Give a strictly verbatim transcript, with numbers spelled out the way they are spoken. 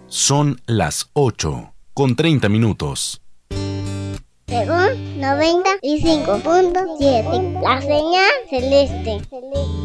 Son las ocho con treinta minutos. Según noventa y cinco punto siete, la señal celeste.